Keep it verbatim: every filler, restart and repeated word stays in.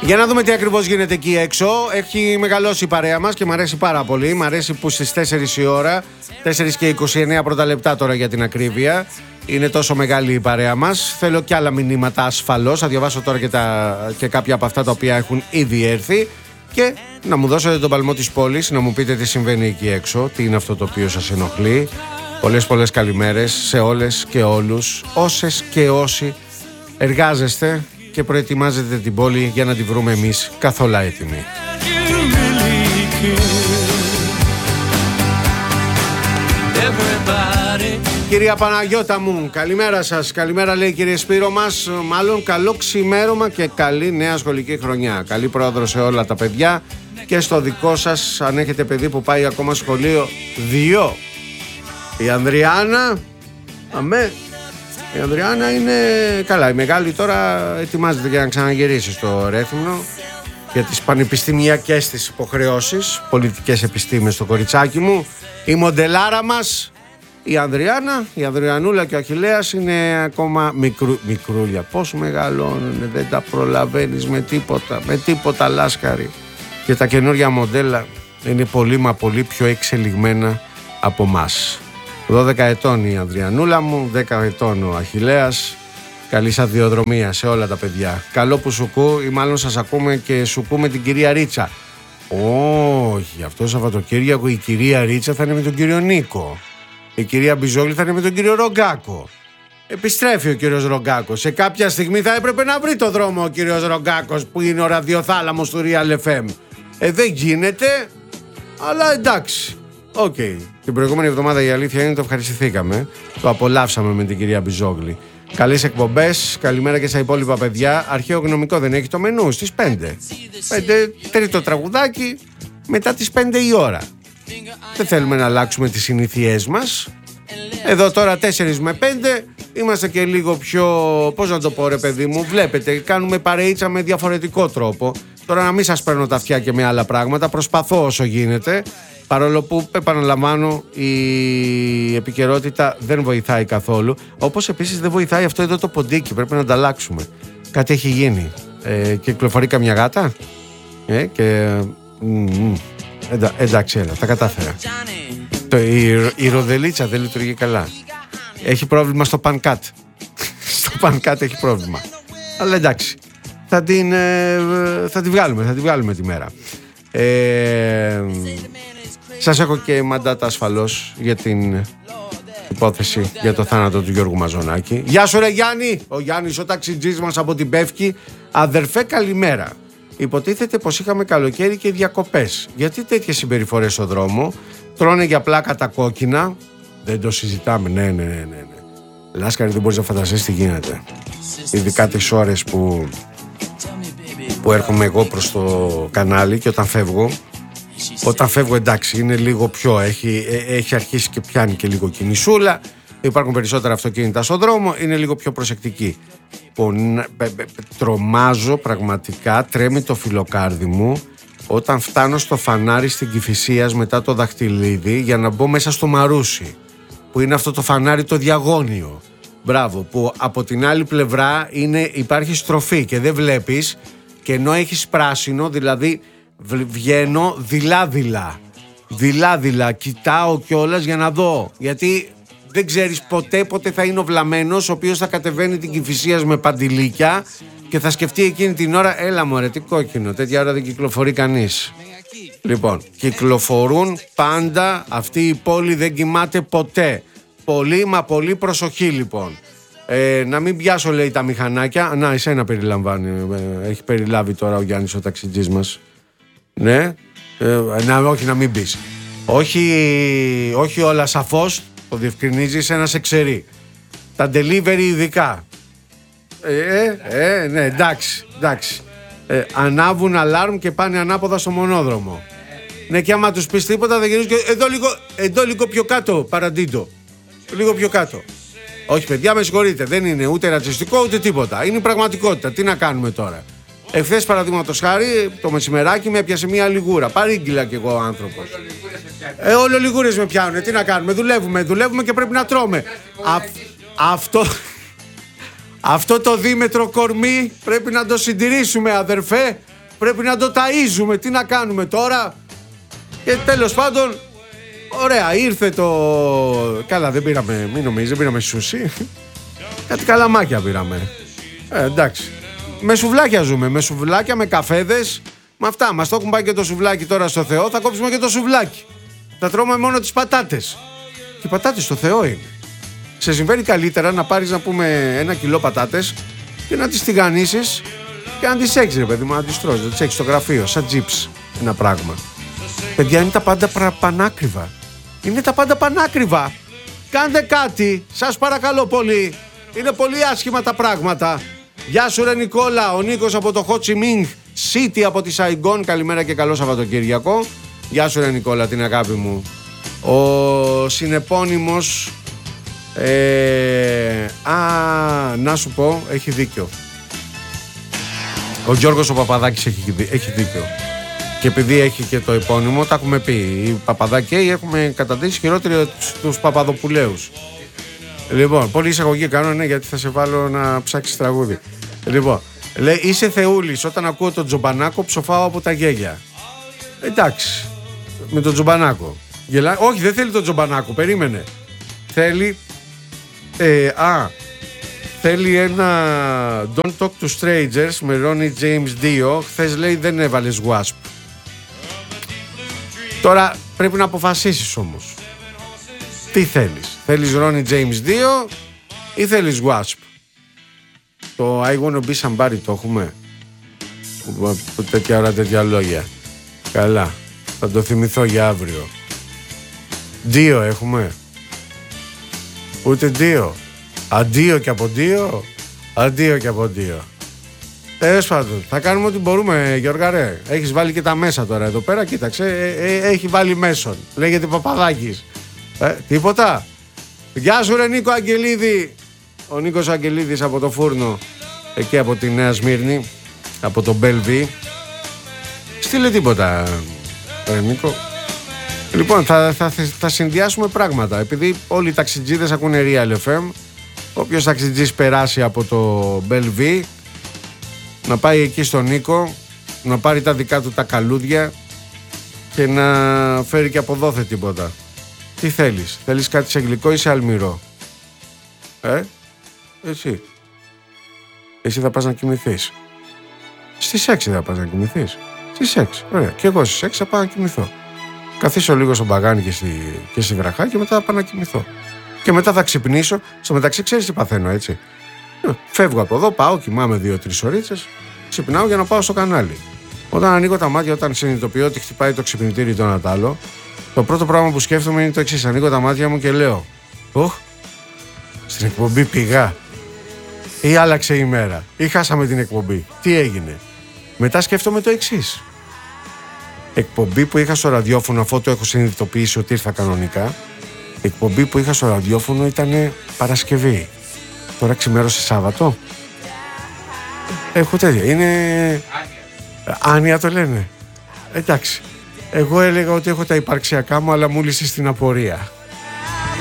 Για να δούμε τι ακριβώς γίνεται εκεί έξω. Έχει μεγαλώσει η παρέα μας και μου αρέσει πάρα πολύ. Μ' αρέσει που στις τέσσερις η ώρα, τέσσερις και είκοσι εννέα πρώτα λεπτά τώρα για την ακρίβεια, είναι τόσο μεγάλη η παρέα μας. Θέλω και άλλα μηνύματα ασφαλώς. Θα διαβάσω τώρα και, τα, και κάποια από αυτά τα οποία έχουν ήδη έρθει. Και να μου δώσετε τον παλμό της πόλης, να μου πείτε τι συμβαίνει εκεί έξω, τι είναι αυτό το οποίο σας ενοχλεί. Πολλές πολλές καλημέρες σε όλες και όλους, όσες και όσοι εργάζεστε και προετοιμάζετε την πόλη για να τη βρούμε εμείς καθόλου έτοιμοι. Κυρία Παναγιώτα μου, καλημέρα σας. Καλημέρα λέει κύριε Σπύρο μας. Μάλλον καλό ξημέρωμα και καλή νέα σχολική χρονιά. Καλή πρόοδο σε όλα τα παιδιά και στο δικό σας, αν έχετε παιδί που πάει ακόμα σχολείο. Δύο. Η Ανδριάννα, αμέ, η Ανδριάννα είναι καλά. Η μεγάλη τώρα ετοιμάζεται για να ξαναγυρίσει στο Ρέθυμνο για τις πανεπιστημιακές της υποχρεώσεις, πολιτικές επιστήμες το κοριτσάκι μου. Η μοντελάρα μας, η Ανδριάννα, η Ανδριανούλα και ο Αχιλλέας είναι ακόμα μικρού, μικρούλια. Πώς μεγαλώνουν, δεν τα προλαβαίνεις με τίποτα, με τίποτα λάσκαρη. Και τα καινούργια μοντέλα είναι πολύ μα πολύ πιο εξελιγμένα από μας. δώδεκα ετών η Ανδριανούλα μου, δέκα ετών ο Αχιλλέας. Καλή σταδιοδρομία σε όλα τα παιδιά. Καλό που σου κού, ή μάλλον σας ακούμε και σου κούμε την κυρία Ρίτσα. Όχι, αυτό το Σαββατοκύριακο η κυρία Ρίτσα θα είναι με τον κύριο Νίκο. Η κυρία Μπιζόγλη θα είναι με τον κύριο Ρογκάκο. Επιστρέφει ο κύριος Ρογκάκος. Σε κάποια στιγμή θα έπρεπε να βρει το δρόμο ο κύριος Ρογκάκος που είναι ο ραδιοθάλαμος του Real εφ εμ. Ε, δεν γίνεται, αλλά εντάξει. Οκ. Okay. Την προηγούμενη εβδομάδα η αλήθεια είναι το ευχαριστηθήκαμε. Το απολαύσαμε με την κυρία Μπιζόγλη. Καλές εκπομπές. Καλημέρα και στα υπόλοιπα παιδιά. Αρχαίο γνωμικό δεν έχει το μενού στις πέντε. πέντε τρίτο τραγουδάκι μετά τις πέντε η ώρα. Δεν θέλουμε να αλλάξουμε τις συνήθειές μας. Εδώ τώρα τέσσερις με πέντε είμαστε και λίγο πιο, πώς να το πω ρε παιδί μου, βλέπετε, κάνουμε παρεΐτσα με διαφορετικό τρόπο. Τώρα να μην σας παίρνω τα αυτιά και με άλλα πράγματα, προσπαθώ όσο γίνεται. Παρόλο που, επαναλαμβάνω, η επικαιρότητα δεν βοηθάει καθόλου. Όπως επίσης δεν βοηθάει αυτό εδώ το ποντίκι. Πρέπει να ανταλλάξουμε. Κάτι έχει γίνει. Ε, κυκλοφορεί καμιά γάτα. Ε, και... Mm, εντα, εντάξει, έλα, τα κατάφερα. Το, η, η ροδελίτσα δεν λειτουργεί καλά. Έχει πρόβλημα στο πανκάτ. Στο πανκάτ έχει πρόβλημα. Αλλά εντάξει. Θα την, ε, θα την βγάλουμε, θα την βγάλουμε τη μέρα. Ε, Σας έχω και μαντάτα ασφαλώς για την υπόθεση για το θάνατο του Γιώργου Μαζονάκη. Γεια σου ρε Γιάννη! Ο Γιάννης ο ταξιτζής μας από την Πεύκη. Αδερφέ καλημέρα. Υποτίθεται πως είχαμε καλοκαίρι και διακοπές. Γιατί τέτοιες συμπεριφορές στο δρόμο? Τρώνε για πλάκα τα κόκκινα. Δεν το συζητάμε. Ναι, ναι, ναι, ναι, ναι. Λάσκαρη, δεν μπορείς να φανταστείς τι γίνεται. Ειδικά τις ώρες που, που έρχομαι εγώ προς το κανάλι και όταν φεύγω. Όταν φεύγω εντάξει είναι λίγο πιο, έχει, έχει αρχίσει και πιάνει και λίγο κινησούλα, υπάρχουν περισσότερα αυτοκίνητα στον δρόμο, είναι λίγο πιο προσεκτική. Πον, τρομάζω πραγματικά, τρέμει το φιλοκάρδι μου όταν φτάνω στο φανάρι στην Κηφισίας μετά το Δαχτυλίδι για να μπω μέσα στο Μαρούσι, που είναι αυτό το φανάρι το διαγώνιο. Μπράβο, που από την άλλη πλευρά είναι, υπάρχει στροφή και δεν βλέπεις, και ενώ έχεις πράσινο, δηλαδή βγαίνω δειλά-δειλά. Δειλά-δειλά. Κοιτάω κιόλας για να δω. Γιατί δεν ξέρεις ποτέ πότε θα είναι ο βλαμμένος, ο οποίος θα κατεβαίνει την Κηφισίας με παντιλίκια και θα σκεφτεί εκείνη την ώρα, έλα μωρέ, τι κόκκινο, τέτοια ώρα δεν κυκλοφορεί κανείς. Λοιπόν, κυκλοφορούν πάντα. Αυτή η πόλη δεν κοιμάται ποτέ. Πολύ μα πολύ προσοχή λοιπόν. Ε, να μην πιάσω λέει τα μηχανάκια. Να, εσένα περιλαμβάνει. Ε, έχει περιλάβει τώρα ο Γιάννης ο ταξιτζής μας. Ναι, ε, να, όχι να μην πεις. Όχι, όχι όλα σαφώς, το διευκρινίζεις, ένα σε ξέρει. Τα delivery ειδικά. Ε, ε, ναι, εντάξει, εντάξει. Ε, ανάβουν αλάρμ και πάνε ανάποδα στο μονόδρομο. Ναι, και άμα τους πεις τίποτα θα γυρίζουν και εδώ λίγο, εδώ λίγο πιο κάτω, παραντήτω. Λίγο πιο κάτω. Όχι παιδιά, με συγχωρείτε, δεν είναι ούτε ρατσιστικό ούτε τίποτα. Είναι η πραγματικότητα, τι να κάνουμε τώρα. Εχθές παραδείγματος χάρη, το μεσημεράκι με έπιασε μια λιγούρα. Παρήγγειλα κι εγώ ο άνθρωπος. Ε, όλο λιγούρες με πιάνουνε. Τι να κάνουμε, δουλεύουμε, δουλεύουμε και πρέπει να τρώμε. Α, αυτό, αυτό το δίμετρο κορμί πρέπει να το συντηρήσουμε, αδερφέ. πρέπει να το ταΐζουμε, τι να κάνουμε τώρα. Και τέλος πάντων, ωραία, ήρθε το... Καλά, δεν πήραμε, μην νομίζεις, δεν πήραμε σούσι. Κάτι καλαμάκια πήραμε. Ε, εντάξει. Με σουβλάκια ζούμε, με σουβλάκια, με καφέδες. Με αυτά, μας το έχουν πάει και το σουβλάκι τώρα στο Θεό, θα κόψουμε και το σουβλάκι. Θα τρώμε μόνο τις πατάτες. Και οι πατάτες στο Θεό είναι. Σε συμβαίνει καλύτερα να πάρεις, να πούμε, ένα κιλό πατάτες και να τις τηγανίσεις και να τις έχεις, ρε παιδί μου, να τις τρως, να τις έχεις στο γραφείο, σαν τζιπς. Ένα πράγμα. Παιδιά, είναι τα πάντα πανάκριβα. Είναι τα πάντα πανάκριβα. Κάντε κάτι, σας παρακαλώ πολύ. Είναι πολύ άσχημα τα πράγματα. Γεια σου ρε Νικόλα, ο Νίκος από το Ho Chi Minh City από τη Σαϊγκόν. Καλημέρα και καλό Σαββατοκύριακο. Γεια σου ρε Νικόλα, την αγάπη μου. Ο συνεπώνυμος ε, Α, να σου πω, έχει δίκιο. Ο Γιώργος ο Παπαδάκης έχει, έχει δίκιο. Και επειδή έχει και το επώνυμο, τα έχουμε πει. Οι Παπαδάκοι έχουμε καταντήσει χειρότεροι τους Παπαδοπουλέους. Λοιπόν, πολύ εισαγωγή κάνω, ναι, γιατί θα σε βάλω να ψάξεις τραγούδι. Λοιπόν, λέει, είσαι θεούλης, όταν ακούω τον Τζομπανάκο ψοφάω από τα γέλια. Εντάξει, με τον Τζομπανάκο. Γελά... Όχι, δεν θέλει τον Τζομπανάκο, περίμενε. Θέλει, ε, α, θέλει ένα Don't Talk to Strangers με Ronnie James δύο. Χθες λέει δεν έβαλες Wasp. Τώρα πρέπει να αποφασίσεις όμως. Τι θέλεις, θέλεις Ronnie James δύο ή θέλεις Wasp? Το I wanna be somebody το έχουμε? Που τέτοια ώρα τέτοια λόγια. Καλά, θα το θυμηθώ για αύριο. Δύο έχουμε? Ούτε δύο. Αντίο και από δύο. Αντίο και από δύο. Τέλος πάντων, θα κάνουμε ό,τι μπορούμε, Γιώργα ρε. Έχεις βάλει και τα μέσα τώρα εδώ πέρα, κοίταξε, ε, ε, έχει βάλει μέσον. Λέγεται Παπαδάκης. Ε, τίποτα. Γεια σου ρε Νίκο Αγγελίδη. Ο Νίκος Αγγελίδης από το Φούρνο, εκεί από τη Νέα Σμύρνη, από το Μπέλβι. Στείλε τίποτα ρε Νίκο. Λοιπόν, θα, θα, θα συνδυάσουμε πράγματα. Επειδή όλοι οι ταξιτζίδες ακούνε Real εφ εμ, όποιος ταξιτζής περάσει από το Μπέλβι, να πάει εκεί στον Νίκο, να πάρει τα δικά του τα καλούδια και να φέρει και από δόθε τίποτα. Τι θέλεις, θέλεις κάτι σε γλυκό ή σε αλμυρό? Ε, εσύ. Εσύ θα πας να κοιμηθείς. Στις έξι θα πας να κοιμηθείς. Στις έξι, ωραία. Και εγώ στις έξι θα πάω να κοιμηθώ. Καθίσω λίγο στο μπαγάνι και στη, και στη βραχά και μετά θα πάω να κοιμηθώ. Και μετά θα ξυπνήσω. Στο μεταξύ ξέρεις τι παθαίνω, έτσι. Φεύγω από εδώ, πάω, κοιμάμαι δύο-τρεις ωρίτσες, ξυπνάω για να πάω στο κανάλι. Όταν ανοίγω τα μάτια, όταν συνειδητοποιώ ότι χτυπάει το ξυπνητήρι το ένα τ' άλλο, το πρώτο πράγμα που σκέφτομαι είναι το εξής. Ανοίγω τα μάτια μου και λέω, Ωχ, στην εκπομπή πήγα. Ή άλλαξε η μέρα. Ή χάσαμε την εκπομπή. Τι έγινε? Μετά σκέφτομαι το εξής. Εκπομπή που είχα στο ραδιόφωνο, αφού το έχω συνειδητοποιήσει ότι ήρθα κανονικά, εκπομπή που είχα στο ραδιόφωνο ήταν Παρασκευή. Τώρα ξημέρωσε Σάββατο. Έχω τέτοια. Είναι... Άνια το λένε. Εντάξει. Εγώ έλεγα ότι έχω τα υπαρξιακά μου, αλλά μου λύσεις την απορία.